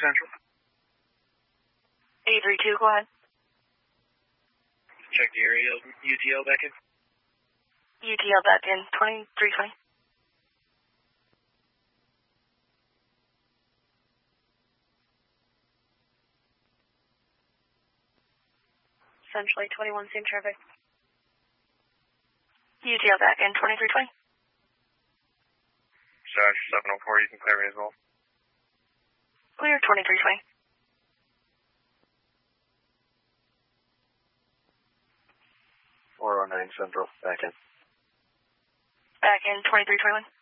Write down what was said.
Central. 832, go ahead. Check the area. UTL back in. UTL back in, 2320. Essentially 21, same traffic. UTL back in, 2320. Josh, 704, you can clear me as well. Clear, 2320. Or 09 Central, back in. Back in, 2321.